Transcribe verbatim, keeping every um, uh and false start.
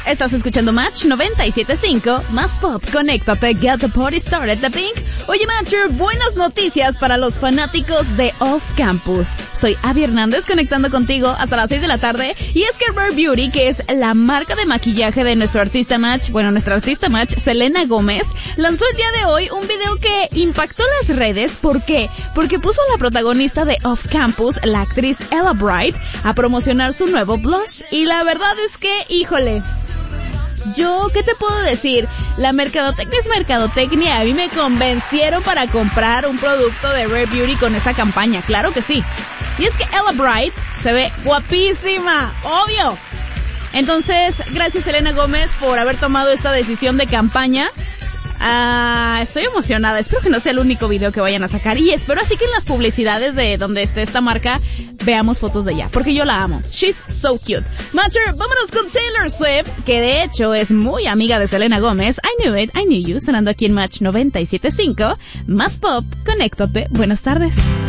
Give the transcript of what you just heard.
Estás escuchando Match noventa y siete punto cinco, más pop, conéctate, get the party started, The Pink. Oye, Matcher, buenas noticias para los fanáticos de Off Campus. Soy Abby Hernández conectando contigo hasta las seis de la tarde, y es que Rare Beauty, que es la marca de maquillaje de nuestro artista Match, bueno, nuestra artista Match, Selena Gómez, lanzó el día de hoy un video que impactó las redes. ¿Por qué? Porque puso a la protagonista de Off Campus, la actriz Ella Bright, a promocionar su nuevo blush, y la verdad es que, híjole, yo, ¿qué te puedo decir? La mercadotecnia es mercadotecnia. A mí me convencieron para comprar un producto de Rare Beauty con esa campaña, claro que sí. Y es que Ella Bright se ve guapísima, obvio. Entonces, gracias Selena Gómez por haber tomado esta decisión de campaña. Ah, estoy emocionada, espero que no sea el único video que vayan a sacar, y espero así que en las publicidades de donde esté esta marca veamos fotos de ella, porque yo la amo. She's so cute. Matcher, vámonos con Taylor Swift, que de hecho es muy amiga de Selena Gómez. I Knew It, I Knew You, sonando aquí en Match noventa y siete punto cinco, más pop, conéctate, buenas tardes.